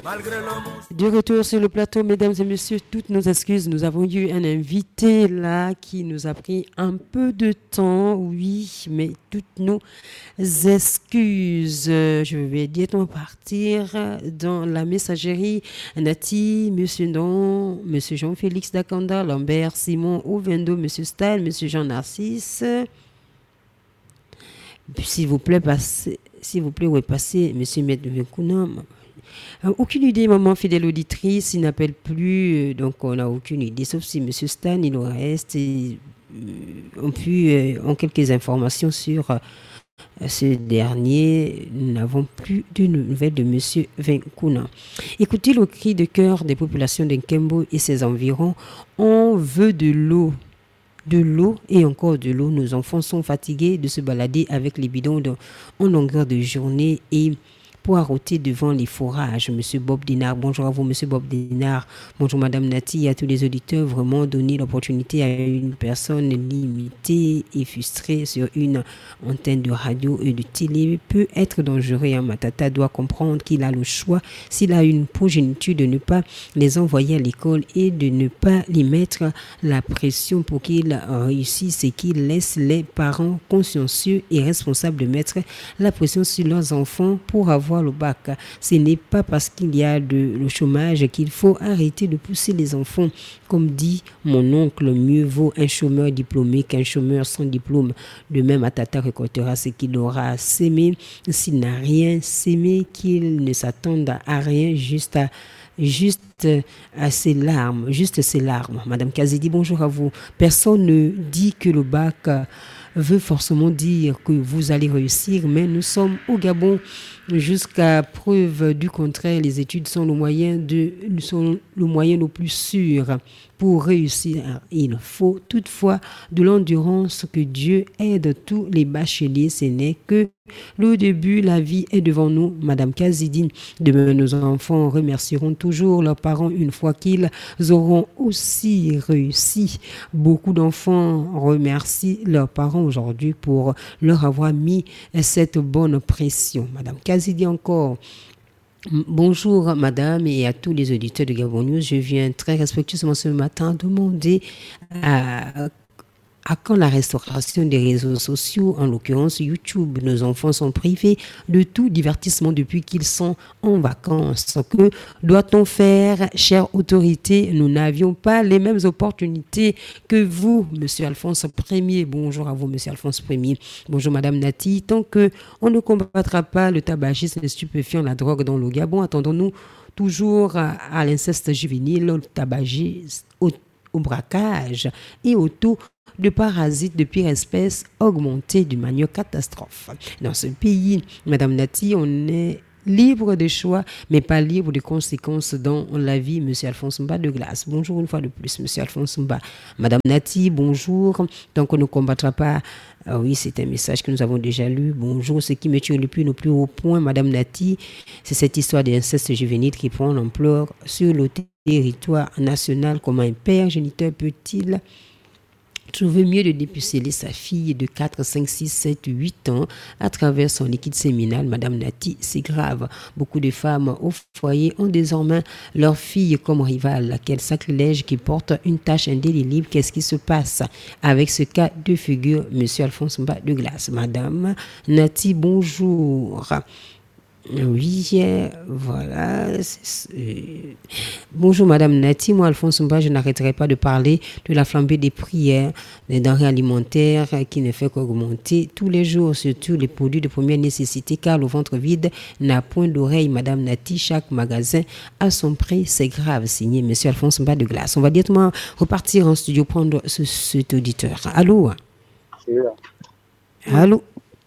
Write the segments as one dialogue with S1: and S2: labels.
S1: De retour sur le plateau, mesdames et messieurs, toutes nos excuses. Nous avons eu un invité là qui nous a pris un peu de temps, oui, mais toutes nos excuses. Je vais directement partir dans la messagerie. Nati, Monsieur Non, Monsieur Jean-Félix Dakanda, Lambert, Simon, Ovendo, Monsieur Stal, Monsieur Jean-Narcisse. S'il vous plaît, passez, s'il vous plaît, ouais, passez, Monsieur Maître Vekuna. Aucune idée, maman fidèle auditrice, il n'appelle plus, donc on n'a aucune idée, sauf si Monsieur Stan, il nous reste, et, ont quelques informations sur ce dernier. Nous n'avons plus de nouvelles de Monsieur Vinkuna. Écoutez le cri de cœur des populations d'Nkembo et ses environs. On veut de l'eau et encore de l'eau. Nos enfants sont fatigués de se balader avec les bidons en longueur de journée et poireauter devant les forages. Monsieur Bob Dinard, bonjour à vous, Monsieur Bob Dinard. Bonjour Madame Nati et à tous les auditeurs. Vraiment donner l'opportunité à une personne limitée et frustrée sur une antenne de radio et de télé peut être dangereux. Matata doit comprendre qu'il a le choix, s'il a une progéniture, de ne pas les envoyer à l'école et de ne pas les mettre la pression pour qu'ils réussissent et qu'ils laissent les parents consciencieux et responsables de mettre la pression sur leurs enfants pour avoir le bac. Ce n'est pas parce qu'il y a le chômage qu'il faut arrêter de pousser les enfants. Comme dit mon oncle, mieux vaut un chômeur diplômé qu'un chômeur sans diplôme. De même, Matata récoltera ce qu'il aura sémé. S'il n'a rien sémé, qu'il ne s'attende à rien, juste à ses larmes, juste ses larmes. Madame Kazidi, bonjour à vous. Personne ne dit que le bac veut forcément dire que vous allez réussir, mais nous sommes au Gabon jusqu'à preuve du contraire. Les études sont le moyen le plus sûr pour réussir. Il faut toutefois de l'endurance. Que Dieu aide tous les bacheliers. Ce n'est que le début, la vie est devant nous. Madame Kazidine, demain nos enfants remercieront toujours leurs parents une fois qu'ils auront aussi réussi. Beaucoup d'enfants remercient leurs parents aujourd'hui pour leur avoir mis cette bonne pression. Madame Kazidine encore. Bonjour madame et à tous les auditeurs de Gabon News. Je viens très respectueusement ce matin demander à quand la restauration des réseaux sociaux, en l'occurrence YouTube. Nos enfants sont privés de tout divertissement depuis qu'ils sont en vacances. Que doit-on faire, chère autorité? Nous n'avions pas les mêmes opportunités que vous, Monsieur Alphonse Ier. Bonjour à vous, Monsieur Alphonse Ier. Bonjour, Madame Nati. Tant qu'on ne combattra pas le tabagisme, les stupéfiants, la drogue dans le Gabon, attendons-nous toujours à l'inceste juvénile, au tabagisme, au braquage et au taux de parasites de pire espèce augmenté d'une manière catastrophe. Dans ce pays, Madame Nati, on est libre de choix, mais pas libre de conséquences dans la vie. Monsieur Alphonse Mba de Glace. Bonjour une fois de plus, Monsieur Alphonse Mba. Madame Nati, bonjour. Tant qu'on ne combattra pas, oui, c'est un message que nous avons déjà lu. Bonjour, ce qui me tue le plus haut point, Madame Nati, c'est cette histoire d'inceste juvénile qui prend l'ampleur sur le territoire national. Comment un père géniteur peut-il trouver mieux de dépuceler sa fille de 4, 5, 6, 7, 8 ans à travers son liquide séminal? Madame Nati, c'est grave. Beaucoup de femmes au foyer ont désormais leur fille comme rivale. Quel sacrilège qui porte une tâche indélébile. Qu'est-ce qui se passe avec ce cas de figure? Monsieur Alphonse Mba de Glace. Madame Nati, bonjour. Oui, voilà. Bonjour Madame Nati, moi Alphonse Mba, je n'arrêterai pas de parler de la flambée des prix, des denrées alimentaires qui ne fait qu'augmenter tous les jours, surtout les produits de première nécessité, car le ventre vide n'a point d'oreille. Madame Nati, chaque magasin a son prix, c'est grave. Signé Monsieur Alphonse Mba de Glace. On va directement repartir en studio prendre cet auditeur. Allô? Allô?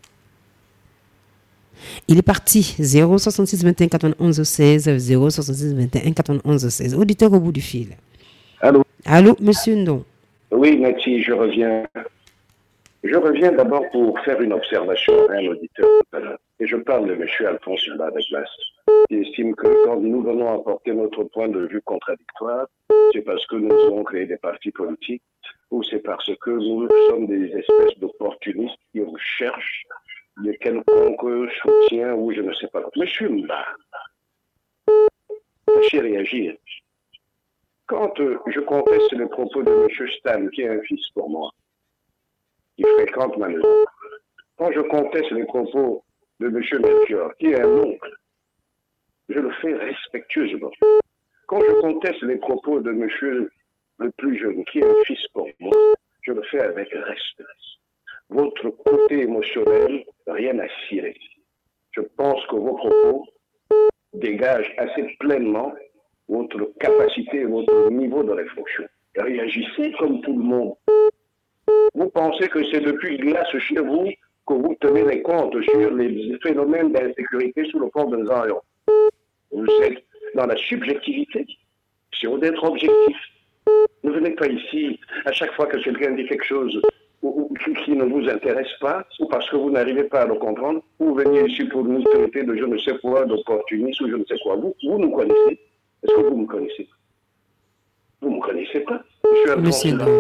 S1: Il est parti. 066 21 91 16 066 21 91 16. Auditeur au bout du fil.
S2: Allô?
S1: Allô, monsieur Ndon.
S2: Oui, Nati, je reviens. Je reviens d'abord pour faire une observation à un auditeur. Et je parle de M. Alphonse Mba de Glace. Il estime que quand nous venons apporter notre point de vue contradictoire, c'est parce que nous avons créé des partis politiques ou c'est parce que nous sommes des espèces d'opportunistes qui recherchent de quelconque soutien ou je ne sais pas. Monsieur Mba, sachez réagir. Quand je conteste les propos de M. Stan, qui est un fils pour moi, qui fréquente ma maison, quand je conteste les propos de M. Melchior, qui est un oncle, je le fais respectueusement. Quand je conteste les propos de monsieur le plus jeune, qui est un fils pour moi, je le fais avec respect. Votre côté émotionnel, rien à cirer. Je pense que vos propos dégagent assez pleinement votre capacité et votre niveau de réflexion. Réagissez comme tout le monde. Vous pensez que c'est depuis glace chez vous que vous tenez les comptes sur les phénomènes d'insécurité sous le pont de Zion. Vous êtes dans la subjectivité. C'est d'être objectif. Ne venez pas ici à chaque fois que quelqu'un dit quelque chose qui ne vous intéresse pas, ou parce que vous n'arrivez pas à le comprendre, vous venez ici pour nous traiter de je ne sais quoi, d'opportuniste ou je ne sais quoi. Vous nous connaissez. Est-ce que vous me connaissez? Vous ne me connaissez pas,
S1: Monsieur
S2: Alphonse.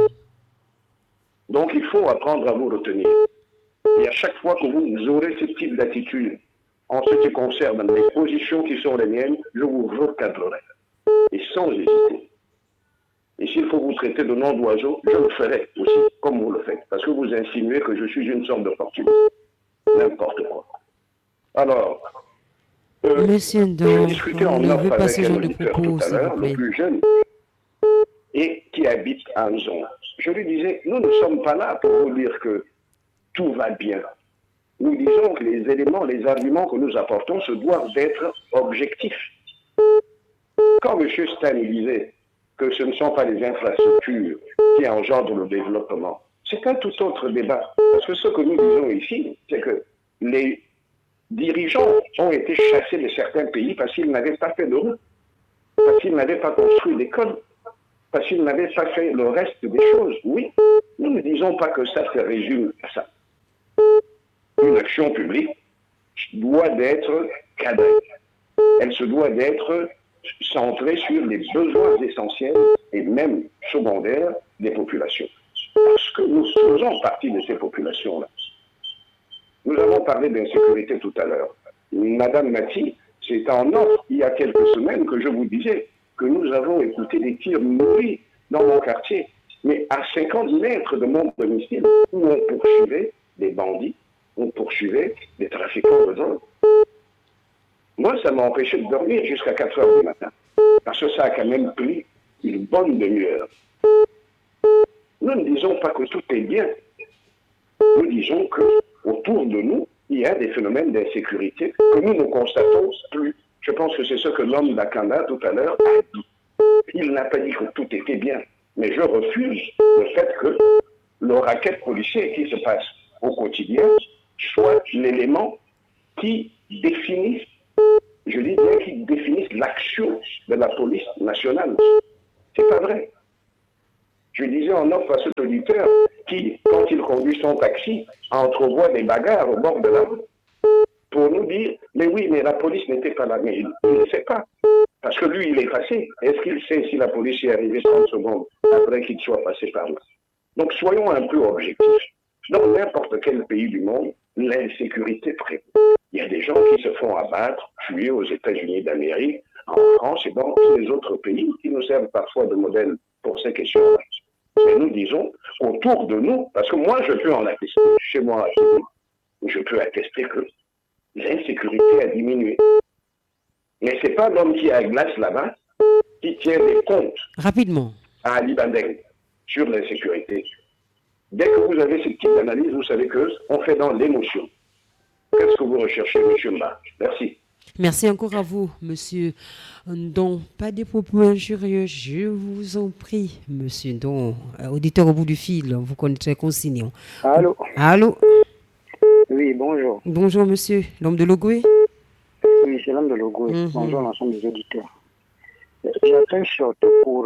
S2: Donc il faut apprendre à vous retenir. Et à chaque fois que vous aurez ce type d'attitude, en ce qui concerne les positions qui sont les miennes, je vous recadrerai. Et sans hésiter. Et s'il faut vous traiter de nom d'oiseau, je le ferai aussi, comme vous le faites. Parce que vous insinuez que je suis une sorte d'opportuniste. N'importe quoi. Alors,
S1: Monsieur
S2: j'ai discuté en
S1: ne
S2: off
S1: veut pas
S2: avec
S1: ce
S2: un
S1: genre de
S2: auditeur
S1: propos,
S2: tout à
S1: s'il vous
S2: l'heure, le
S1: plaît.
S2: plus jeune, et qui habite à Anzon. Je lui disais, nous ne sommes pas là pour vous dire que tout va bien. Nous disons que les éléments, les arguments que nous apportons se doivent d'être objectifs. Quand M. Stan disait que ce ne sont pas les infrastructures qui engendrent le développement, c'est un tout autre débat. Parce que ce que nous disons ici, c'est que les dirigeants ont été chassés de certains pays parce qu'ils n'avaient pas fait de route, parce qu'ils n'avaient pas construit d'école, parce qu'ils n'avaient pas fait le reste des choses. Oui, nous ne disons pas que ça se résume à ça. Une action publique doit d'être cadrée. Elle se doit d'être centrée sur les besoins essentiels et même secondaires des populations. Parce que nous faisons partie de ces populations-là. Nous avons parlé d'insécurité tout à l'heure. Madame Nati, c'est en offre il y a quelques semaines que je vous disais que nous avons écouté des tirs nourris dans mon quartier, mais à 50 mètres de mon domicile, où on poursuivait des bandits, on poursuivait des trafiquants de drogue. Moi, ça m'a empêché de dormir jusqu'à 4 heures du matin, parce que ça a quand même pris une bonne demi-heure. Nous ne disons pas que tout est bien. Nous disons que autour de nous, il y a des phénomènes d'insécurité que nous ne constatons plus. Je pense que c'est ce que l'homme d'Akanda tout à l'heure a dit. Il n'a pas dit que tout était bien, mais je refuse le fait que le racket policier qui se passe au quotidien soit l'élément qui définisse, je dis bien qui définisse l'action de la police nationale. C'est pas vrai. Je disais en offre à cet auditeur qui, quand il conduit son taxi, entrevoit des bagarres au bord de la route pour nous dire, mais oui, mais la police n'était pas là. Mais il ne sait pas. Parce que lui, il est passé. Est-ce qu'il sait si la police est arrivée 30 secondes après qu'il soit passé par là? Donc soyons un peu objectifs. Dans n'importe quel pays du monde, l'insécurité prévaut. Il y a des gens qui se font abattre, tuer aux États-Unis d'Amérique, en France et dans tous les autres pays qui nous servent parfois de modèle pour ces questions-là. Mais nous disons, autour de nous, parce que moi je peux en attester, chez moi, je peux attester que l'insécurité a diminué. Mais ce n'est pas l'homme qui a glace là-bas qui tient des comptes
S1: Rapidement.
S2: à Ali Bandeng sur l'insécurité. Dès que vous avez ce type d'analyse, vous savez qu'on fait dans l'émotion. Qu'est-ce que vous recherchez, M. Mba? Merci.
S1: Merci encore à vous, monsieur Ndon. Pas de propos injurieux, je vous en prie, monsieur Ndon. Auditeur au bout du fil, vous connaissez consignant.
S3: Allô?
S1: Allô?
S3: Oui, bonjour.
S1: Bonjour, monsieur. L'homme de Logoué?
S3: Oui, c'est l'homme de Logoué. Bonjour l'ensemble des auditeurs. J'appelle surtout pour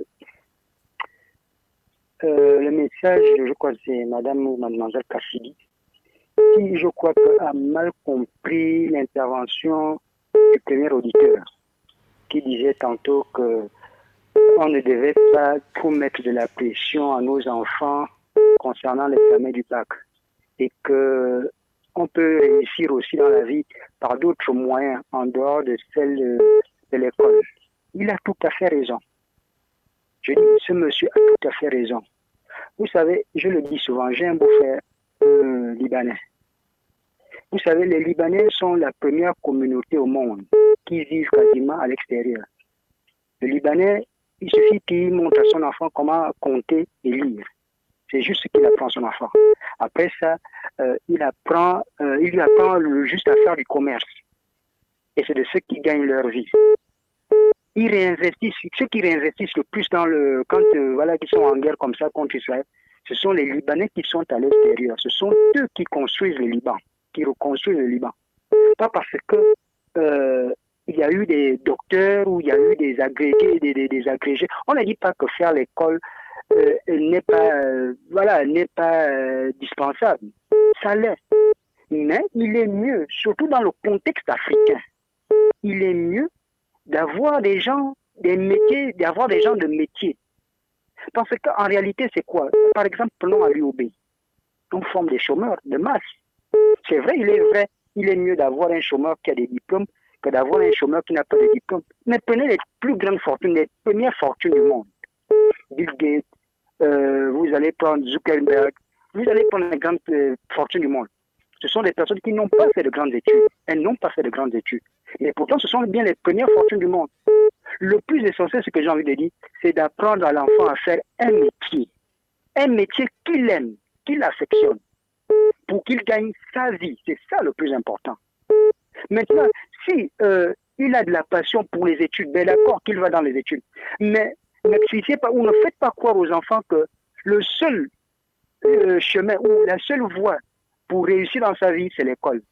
S3: le message, je crois que c'est madame ou mademoiselle Kassidi, qui, je crois, a mal compris l'intervention du premier auditeur, qui disait tantôt que on ne devait pas trop mettre de la pression à nos enfants concernant l'examen du bac et que on peut réussir aussi dans la vie par d'autres moyens en dehors de celle de l'école. Oui, il a tout à fait raison. Je dis, ce monsieur a tout à fait raison. Vous savez, je le dis souvent, j'ai un beau-frère libanais. Vous savez, les Libanais sont la première communauté au monde qui vivent quasiment à l'extérieur. Le Libanais, il suffit qu'il montre à son enfant comment compter et lire. C'est juste ce qu'il apprend à son enfant. Après ça, il lui apprend juste à faire du commerce. Et c'est de ceux qui gagnent leur vie. Ils réinvestissent, ceux qui réinvestissent le plus ils sont en guerre comme ça contre Israël, ce sont les Libanais qui sont à l'extérieur. Ce sont eux qui construisent le Liban, qui reconstruisent le Liban. Pas parce que il y a eu des docteurs ou il y a eu des agrégés, des agrégés. On ne dit pas que faire l'école n'est pas dispensable. Ça l'est. Mais il est mieux, surtout dans le contexte africain, il est mieux d'avoir des gens de métier. Parce qu'en réalité, c'est quoi? Par exemple, prenons à l'UOB. On forme des chômeurs de masse. C'est vrai, il est mieux d'avoir un chômeur qui a des diplômes que d'avoir un chômeur qui n'a pas de diplôme. Mais prenez les plus grandes fortunes, les premières fortunes du monde. Bill Gates, vous allez prendre Zuckerberg, vous allez prendre les grandes fortunes du monde. Ce sont des personnes qui n'ont pas fait de grandes études. Elles n'ont pas fait de grandes études. Mais pourtant, ce sont bien les premières fortunes du monde. Le plus essentiel, ce que j'ai envie de dire, c'est d'apprendre à l'enfant à faire un métier. Un métier qu'il aime, qu'il affectionne, pour qu'il gagne sa vie. C'est ça le plus important. Maintenant, si il a de la passion pour les études, bien d'accord qu'il va dans les études. Mais n'expliquez pas ou ne faites pas croire aux enfants que le seul chemin ou la seule voie pour réussir dans sa vie, c'est l'école.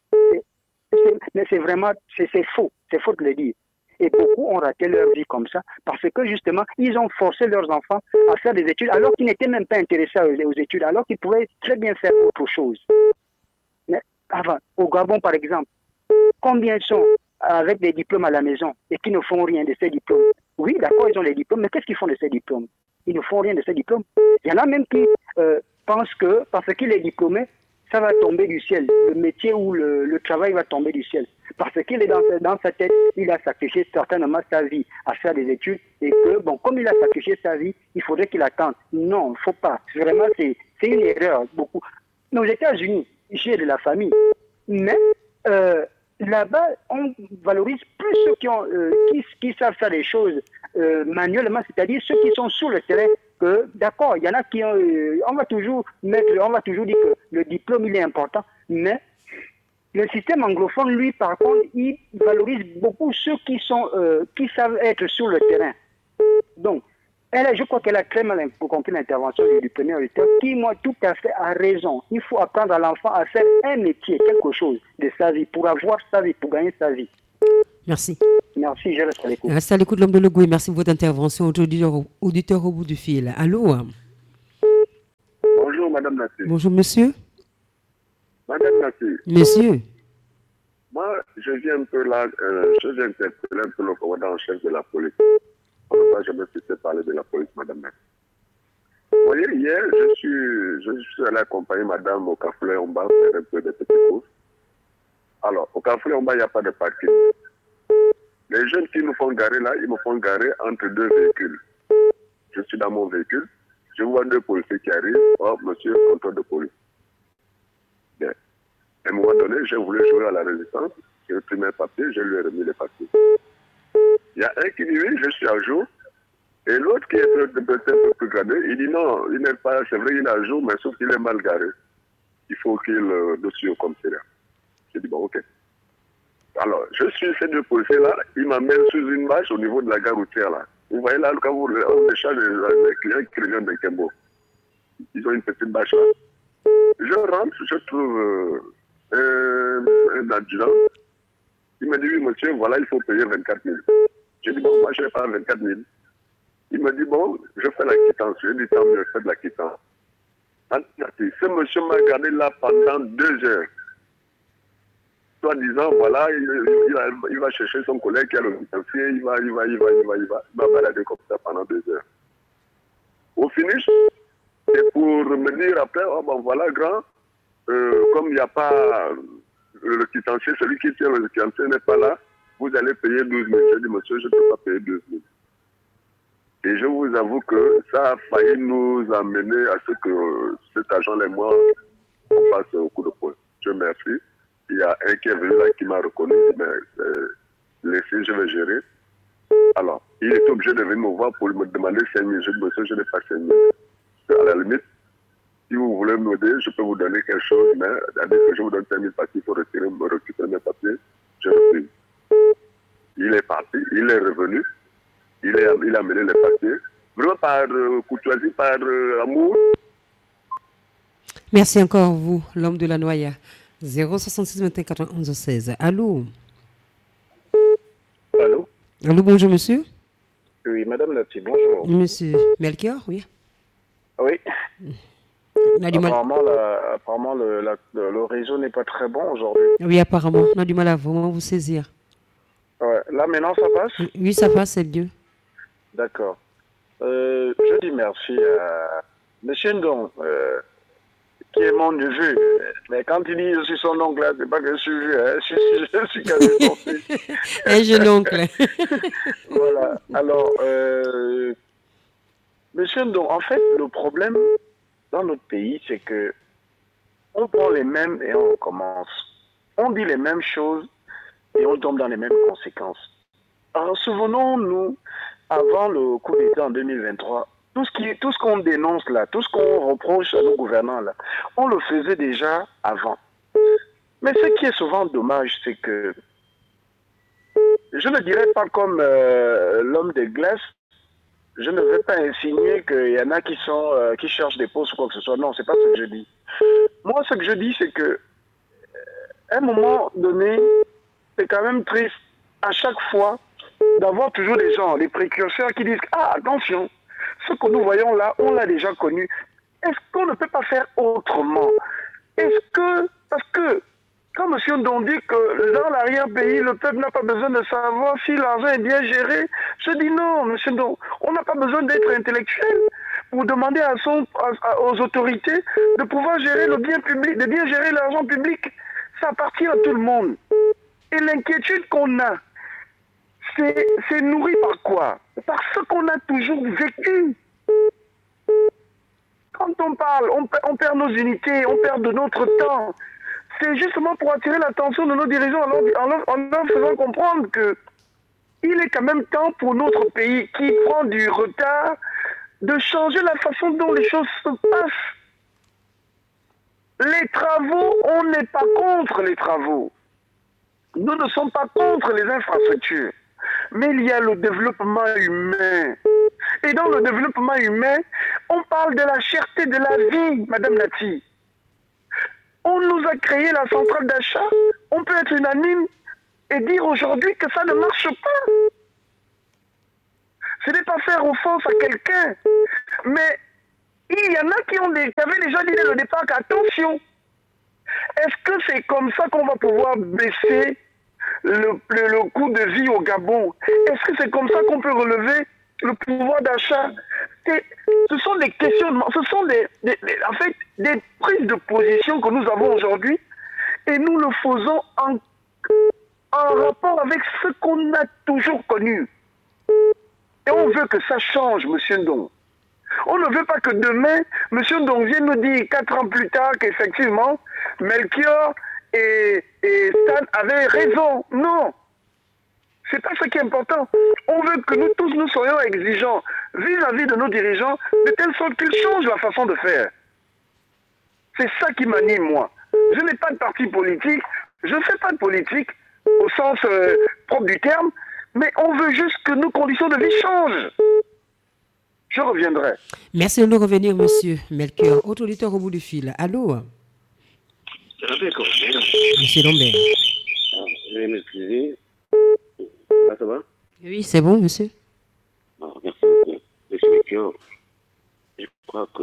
S3: Mais c'est faux. C'est faux de le dire. Et beaucoup ont raté leur vie comme ça parce que justement, ils ont forcé leurs enfants à faire des études alors qu'ils n'étaient même pas intéressés aux études, alors qu'ils pouvaient très bien faire autre chose. Mais avant, au Gabon par exemple, combien sont avec des diplômes à la maison et qui ne font rien de ces diplômes? Oui, d'accord, ils ont les diplômes, mais qu'est-ce qu'ils font de ces diplômes? Ils ne font rien de ces diplômes. Il y en a même qui pensent que parce qu'il est diplômé, ça va tomber du ciel. Le métier ou le travail va tomber du ciel. Parce qu'il est dans sa tête, il a sacrifié certainement sa vie à faire des études et que, bon, comme il a sacrifié sa vie, il faudrait qu'il attende. Non, il ne faut pas. Vraiment, c'est une erreur. Beaucoup. Mais aux États-Unis, j'ai de la famille. Mais là-bas, on valorise plus ceux qui savent faire des choses manuellement, c'est-à-dire ceux qui sont sur le terrain. Que d'accord, il y en a qui on va toujours dire que le diplôme il est important, mais le système anglophone, lui, par contre, il valorise beaucoup ceux qui savent être sur le terrain. Donc, je crois qu'elle a très mal compris l'intervention du premier auditeur, qui, moi, tout à fait a raison. Il faut apprendre à l'enfant à faire un métier, quelque chose de sa vie, pour avoir sa vie, pour gagner sa vie.
S1: Merci.
S3: Merci, je reste à l'écoute.
S1: Reste à l'écoute, l'homme de Logoué. Merci pour votre intervention. Auditeur au bout du fil. Allô?
S2: Bonjour, Madame Nassé.
S1: Bonjour, monsieur.
S2: Madame Nassé.
S1: Monsieur.
S2: Moi, je viens un peu là, je viens interpeller un peu le commandant en chef de la police. On ne va jamais cesser de parler de la police, Madame Nassé. Vous voyez, hier, je suis allé accompagner Madame au Carrefour Omba faire un peu de petites courses. Alors, au Carrefour Omba, il n'y a pas de parking. Les jeunes qui nous font garer là, ils me font garer entre deux véhicules. Je suis dans mon véhicule, je vois deux policiers qui arrivent. Oh, monsieur, contrôle de police. Bien. À un moment donné, j'ai voulu jouer à la résistance. J'ai pris mes papiers, je lui ai remis les papiers. Il y a un qui dit oui, je suis à jour. Et l'autre qui est peut-être un peu plus gradé, il dit non, il n'est pas, c'est vrai, il est à jour, mais sauf qu'il est mal garé. Il faut qu'il le suive au commissariat. J'ai dit bon, ok. Alors, je suis ces deux policiers-là, ils m'amènent sur une bâche au niveau de la gare routière là. Vous voyez là, quand on décharge les clients qui reviennent de Kembo, ils ont une petite bâche là. Je rentre, je trouve un adjudant. Il me dit oui monsieur, voilà, il faut payer 24 000. J'ai dit bon, moi je n'ai pas 24 000. Il me dit bon, je fais la quittance. J'ai dit tant mieux, je fais de la quittance. Ce monsieur m'a gardé là pendant 2 heures. Soit disant, voilà, il va chercher son collègue qui a le financier, il va balader comme ça pendant 2 heures. Au finish, c'est pour me dire après, oh bon voilà, grand, comme il n'y a pas le quitancier, celui qui tient le quitancier n'est pas là, vous allez payer 12 000. Je dis, monsieur, je ne peux pas payer 12 000.
S4: Et je vous avoue que ça a failli nous amener à ce que cet agent et moi, on passe au coup de poing. Dieu merci. Il y a un qui est venu là qui m'a reconnu, mais laissez, je vais gérer. Alors, il est obligé de venir me voir pour me demander 5 000. Je dis, monsieur, je n'ai pas 5 000. À la limite, si vous voulez m'aider, je peux vous donner quelque chose, mais dès que je vous donne 5 000 papiers, il faut me récupérer mes papiers. Je refuse. Il est parti, il est revenu, il a amené les papiers. Vraiment par courtoisie, par amour.
S1: Merci encore, vous, l'homme de la Noya. 066 21 91 16. Allô?
S5: Allô?
S1: Allô, bonjour, monsieur.
S5: Oui, madame Lati, bonjour.
S1: Monsieur Melchior, oui.
S5: Oui.
S1: On a du mal.
S5: Apparemment le réseau n'est pas très bon aujourd'hui.
S1: Oui, apparemment, on a du mal à vraiment vous saisir.
S5: Ouais. Là, maintenant, ça passe?
S1: Oui, ça passe, c'est Dieu.
S5: D'accord. Je dis merci à monsieur Ndong, qui est mon neveu. Mais quand il dit je suis son oncle, là, c'est pas que je suis vieux, hein. Je suis quand même son fils.
S1: Un jeune oncle.
S5: Voilà. Alors, monsieur Ndong, en fait, le problème dans notre pays, c'est que on prend les mêmes et on recommence. On dit les mêmes choses et on tombe dans les mêmes conséquences. Alors, souvenons-nous, avant le coup d'État en 2023, tout ce qu'on dénonce là, tout ce qu'on reproche à nos gouvernants là, on le faisait déjà avant. Mais ce qui est souvent dommage, c'est que, je ne dirais pas comme l'homme de glace, je ne vais pas insinuer qu'il y en a qui cherchent des postes ou quoi que ce soit. Non, c'est pas ce que je dis. Moi, ce que je dis, c'est que, à un moment donné, c'est quand même triste, à chaque fois, d'avoir toujours des gens, des précurseurs qui disent « Ah, attention, ce que nous voyons là, on l'a déjà connu. Est-ce qu'on ne peut pas faire autrement ?» Parce que, quand M. Ndong dit que dans l'arrière-pays, le peuple n'a pas besoin de savoir si l'argent est bien géré, je dis non, M. Ndong, on n'a pas besoin d'être intellectuel pour demander aux autorités de pouvoir gérer le bien public, de bien gérer l'argent public. Ça appartient à tout le monde. Et l'inquiétude qu'on a, c'est nourri par quoi? Par ce qu'on a toujours vécu. Quand on parle, on perd nos unités, on perd de notre temps. C'est justement pour attirer l'attention de nos dirigeants en leur faisant comprendre que il est quand même temps pour notre pays qui prend du retard de changer la façon dont les choses se passent. Les travaux, on n'est pas contre les travaux. Nous ne sommes pas contre les infrastructures. Mais il y a le développement humain. Et dans le développement humain, on parle de la cherté de la vie, Madame Nati. On nous a créé la centrale d'achat. On peut être unanime et dire aujourd'hui que ça ne marche pas. Ce n'est pas faire offense à quelqu'un. Mais il y en a qui avaient déjà dit dès le départ qu'attention, est-ce que c'est comme ça qu'on va pouvoir baisser le coût de vie au Gabon? Est-ce que c'est comme ça qu'on peut relever le pouvoir d'achat? Ce sont des questionnements, ce sont en fait des prises de position que nous avons aujourd'hui et nous le faisons en rapport avec ce qu'on a toujours connu. Et on veut que ça change, M. Ndong. On ne veut pas que demain, M. Ndong vienne nous dire 4 ans plus tard qu'effectivement, Melchior et Stan avaient raison. Non. C'est pas ce qui est important. On veut que nous tous nous soyons exigeants vis-à-vis de nos dirigeants, de telle sorte qu'ils changent la façon de faire. C'est ça qui m'anime, moi. Je n'ai pas de parti politique, je ne fais pas de politique au sens propre du terme, mais on veut juste que nos conditions de vie changent. Je reviendrai.
S1: Merci de nous revenir, monsieur Melchior. Autre auditeur au bout du fil. Allô? Monsieur Lambert.
S6: Je vais m'excuser. Là, ça va?
S1: Oui, c'est bon, monsieur.
S6: Merci beaucoup. Monsieur Melchior, je crois que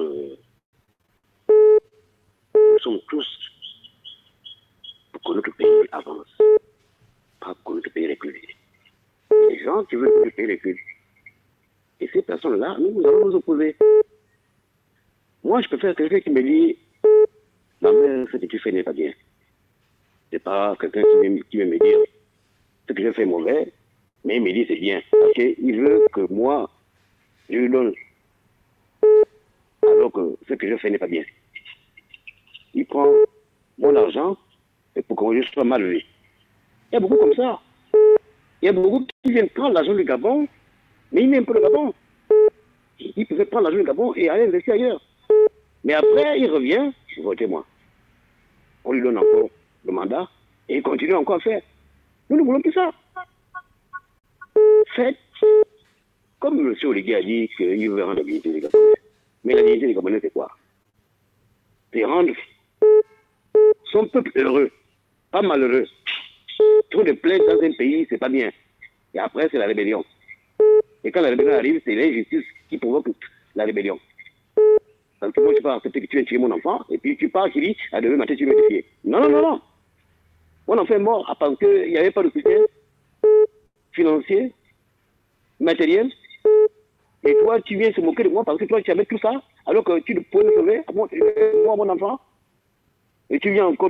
S6: nous sommes tous pour que notre pays avance, pas pour que notre pays recule. Les gens qui veulent que notre pays recule. Et ces personnes-là, nous allons nous opposer. Moi, je préfère quelqu'un qui me dit ma mère, ce que tu fais n'est pas bien. C'est pas quelqu'un qui veut me dire ce que je fais mauvais, mais il me dit c'est bien. Parce qu'il veut que moi, je lui donne, alors que ce que je fais n'est pas bien. Il prend mon argent et pour que je sois mal élevé. Il y a beaucoup comme ça. Il y a beaucoup qui viennent prendre l'argent du Gabon, mais ils n'aiment pas le Gabon. Ils pouvaient prendre l'argent du Gabon et aller investir ailleurs. Mais après, il revient, votez-moi. On lui donne encore le mandat et il continue encore à faire. Nous ne voulons plus ça. Faites, comme M. Oligui a dit qu'il veut rendre la dignité des Gabonais. Mais la dignité des Gabonais, c'est quoi? C'est rendre son peuple heureux, pas malheureux. Trop de plaintes dans un pays, c'est pas bien. Et après, c'est la rébellion. Et quand la rébellion arrive, c'est l'injustice qui provoque la rébellion. Parce que moi, je ne peux pas accepter que tu aies tué mon enfant, et puis tu pars, tu dis, à demain matin, tu veux me défier. Non, non, non, non. Mon enfant est mort parce qu'il n'y avait pas de soutien financier, matériel. Et toi, tu viens se moquer de moi parce que toi, tu avais tout ça, alors que tu ne pouvais me sauver, moi, mon enfant. Et tu viens encore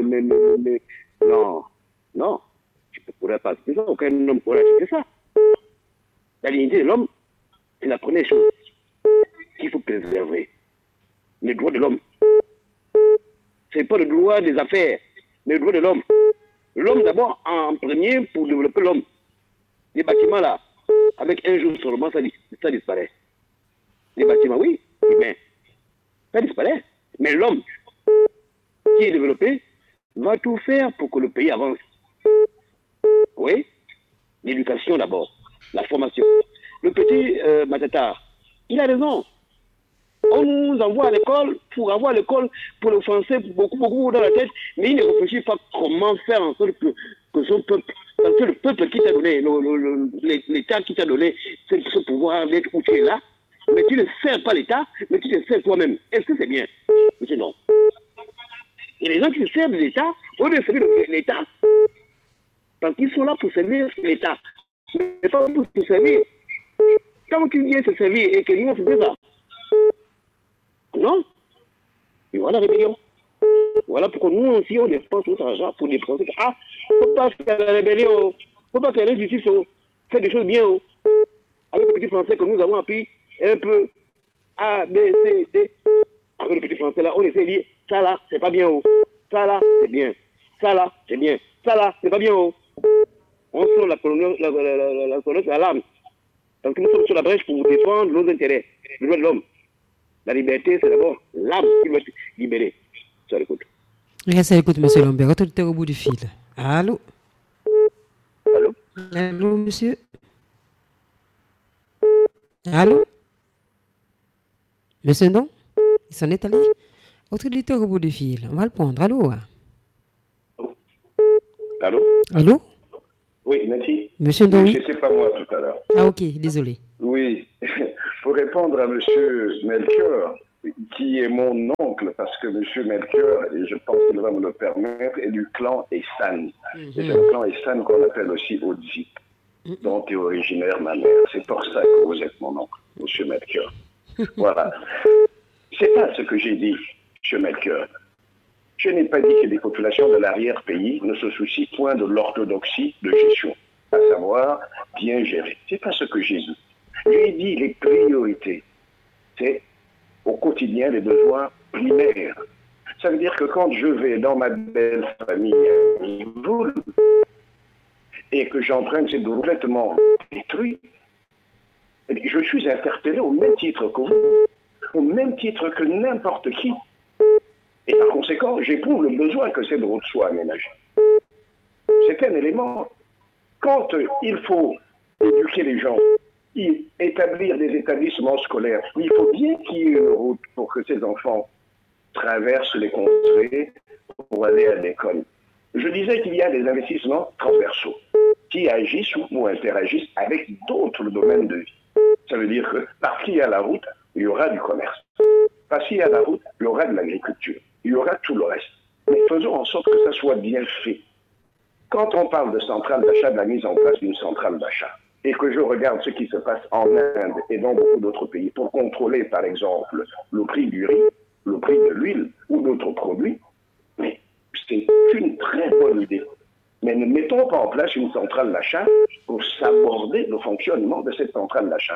S6: non, non. Tu ne pourrais pas accepter ça. Aucun homme pourrait accepter ça. La dignité de l'homme, c'est la première chose qu'il faut préserver. Les droits de l'homme. Ce n'est pas le droit des affaires, mais le droit de l'homme. L'homme d'abord en premier pour développer l'homme. Les bâtiments là, avec un jour seulement, ça disparaît. Les bâtiments, oui, mais ça disparaît. Mais l'homme qui est développé va tout faire pour que le pays avance. Oui, l'éducation d'abord, la formation. Le petit Matata, il a raison. On nous envoie à l'école pour avoir l'école pour le français beaucoup dans la tête, mais il ne réfléchit pas comment faire en sorte que son peuple, parce que le peuple qui t'a donné, l'État qui t'a donné ce pouvoir d'être où tu es là, mais tu ne sers pas l'État, mais tu te sers toi-même. Est-ce que c'est bien? Mais non. Et les gens qui se servent de l'État, au lieu de servir l'État, parce qu'ils sont là pour servir l'État, mais pas pour se servir. Quand tu viens se servir et que nous on fait ça, non, et voilà la rébellion. Voilà pourquoi nous aussi on dépense notre argent pour dépenser. Ah, faut pas faire la rébellion, faut pas faire l'injustice, faire des choses bien. Avec le petit français que nous avons appris un peu A, B, C, D. Avec le petit français là, on essaie de dire ça là, c'est pas bien. Ça là, c'est bien. Ça là, c'est bien. Ça là, c'est pas bien. On sort la colonne, la lame. Parce que nous sommes sur la brèche pour défendre nos intérêts, les droits de l'homme. La liberté, c'est d'abord l'âme qui doit être libérée. Ça l'écoute.
S1: Reste à l'écoute, M. Lambert. Autorité au bout du fil. Allô?
S6: Allô?
S1: Allô, monsieur? Allô? Monsieur, non? Il s'en est allé? Autorité au bout du fil. On va le prendre. Allô?
S2: Allô?
S1: Allô?
S2: Oui, Nathalie.
S1: Monsieur Don, oui.
S2: C'est pas moi tout à l'heure.
S1: Ah, ok, désolé.
S2: Oui, pour répondre à Monsieur Melchior, qui est mon oncle, parce que Monsieur Melchior, et je pense qu'il va me le permettre, est du clan Essan. C'est un clan Essan qu'on appelle aussi Odzik, dont est originaire ma mère. C'est pour ça que vous êtes mon oncle, Monsieur Melchior. Voilà. C'est pas ce que j'ai dit, Monsieur Melchior. Je n'ai pas dit que les populations de l'arrière-pays ne se soucient point de l'orthodoxie de gestion, à savoir bien gérer. C'est pas ce que j'ai dit. J'ai dit les priorités. C'est au quotidien les besoins primaires. Ça veut dire que quand je vais dans ma belle famille à Nivoul et que j'emprunte cette route complètement détruite, je suis interpellé au même titre que vous, au même titre que n'importe qui. Et par conséquent, j'éprouve le besoin que cette route soit aménagée. C'est un élément. Quand il faut éduquer les gens, établir des établissements scolaires, il faut bien qu'il y ait une route pour que ces enfants traversent les contrées pour aller à l'école. Je disais qu'il y a des investissements transversaux qui agissent ou interagissent avec d'autres domaines de vie. Ça veut dire que parce qu'il y a la route, il y aura du commerce. Parce qu'il y a la route, il y aura de l'agriculture. Il y aura tout le reste. Mais faisons en sorte que ça soit bien fait. Quand on parle de centrale d'achat, de la mise en place d'une centrale d'achat, et que je regarde ce qui se passe en Inde et dans beaucoup d'autres pays pour contrôler, par exemple, le prix du riz, le prix de l'huile ou d'autres produits, mais c'est une très bonne idée. Mais ne mettons pas en place une centrale d'achat pour s'aborder le fonctionnement de cette centrale d'achat.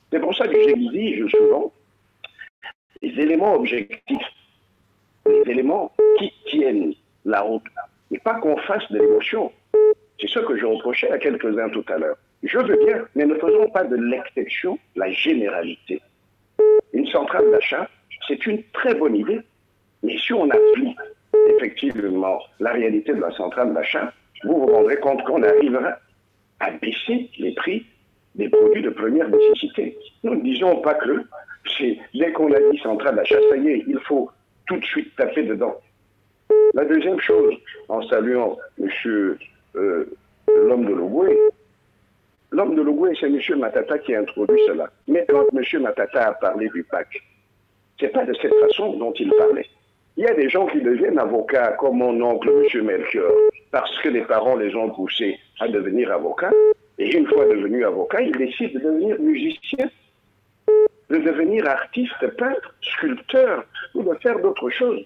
S2: C'est pour ça que j'exige souvent les éléments objectifs, les éléments qui tiennent la route, et pas qu'on fasse de l'émotion. C'est ce que je reprochais à quelques-uns tout à l'heure. Je veux bien, mais ne faisons pas de l'exception la généralité. Une centrale d'achat, c'est une très bonne idée, mais si on applique effectivement la réalité de la centrale d'achat, vous vous rendrez compte qu'on arrivera à baisser les prix des produits de première nécessité. Nous ne disons pas que dès qu'on a dit centrale d'achat, ça y est, il faut tout de suite taper dedans. La deuxième chose, en saluant monsieur l'homme de Logoué, c'est M. Matata qui a introduit cela. Mais quand M. Matata a parlé du PAC, c'est pas de cette façon dont il parlait. Il y a des gens qui deviennent avocats, comme mon oncle, M. Melchior, parce que les parents les ont poussés à devenir avocats. Et une fois devenus avocats, ils décident de devenir musiciens, de devenir artistes, peintres, sculpteurs, ou de faire d'autres choses.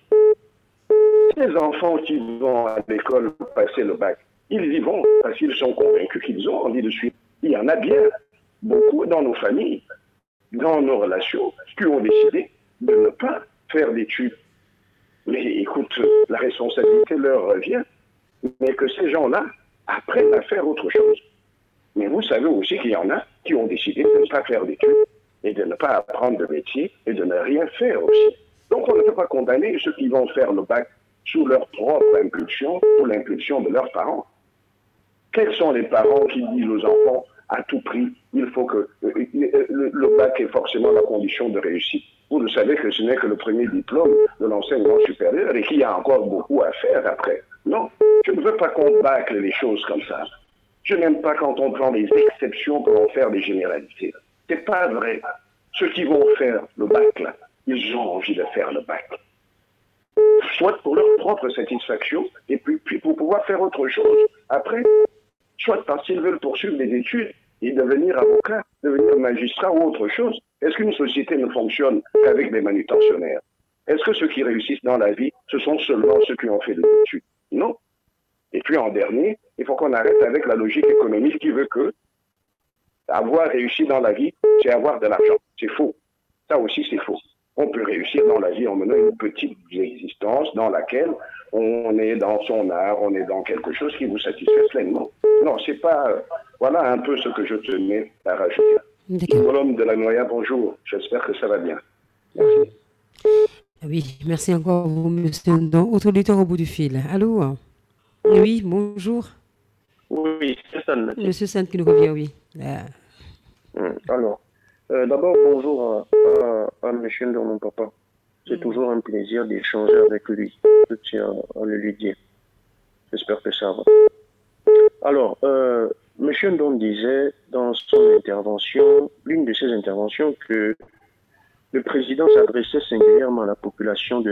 S2: Ces enfants qui vont à l'école passer le bac, ils y vont parce qu'ils sont convaincus qu'ils ont envie de suivre. Il y en a bien beaucoup dans nos familles, dans nos relations, qui ont décidé de ne pas faire d'études. Mais écoute, la responsabilité leur revient, mais que ces gens-là apprennent à faire autre chose. Mais vous savez aussi qu'il y en a qui ont décidé de ne pas faire d'études et de ne pas apprendre de métier et de ne rien faire aussi. Donc on ne peut pas condamner ceux qui vont faire le bac sous leur propre impulsion ou l'impulsion de leurs parents. Quels sont les parents qui disent aux enfants à tout prix, il faut que le bac est forcément la condition de réussite? Vous le savez que ce n'est que le premier diplôme de l'enseignement supérieur et qu'il y a encore beaucoup à faire après. Non, je ne veux pas qu'on bâcle les choses comme ça. Je n'aime pas quand on prend des exceptions pour en faire des généralités. C'est pas vrai. Ceux qui vont faire le bac, là, ils ont envie de faire le bac. Soit pour leur propre satisfaction, et puis pour pouvoir faire autre chose après, soit parce qu'ils veulent poursuivre des études et devenir avocat, devenir magistrat ou autre chose. Est-ce qu'une société ne fonctionne qu'avec des manutentionnaires? Est-ce que ceux qui réussissent dans la vie, ce sont seulement ceux qui ont fait des études? Non. Et puis en dernier, il faut qu'on arrête avec la logique économique qui veut que avoir réussi dans la vie, c'est avoir de l'argent. C'est faux. Ça aussi, c'est faux. On peut réussir dans la vie en menant une petite existence dans laquelle on est dans son art, on est dans quelque chose qui vous satisfait pleinement. Non, c'est pas... voilà un peu ce que je tenais à rajouter. L'homme de la Noya, bonjour. J'espère que ça va bien. Merci.
S1: Oui, merci encore vous, monsieur. Autre auditeur au bout du fil. Allô? Oui, bonjour.
S7: Oui, c'est ça.
S1: Monsieur Sand qui nous revient, oui.
S7: Alors, d'abord, bonjour à monsieur Ndon, mon papa. C'est toujours un plaisir d'échanger avec lui. Je tiens à le lui dire. J'espère que ça va. Alors, monsieur Ndon disait dans son intervention, l'une de ses interventions, que le président s'adressait singulièrement à la population de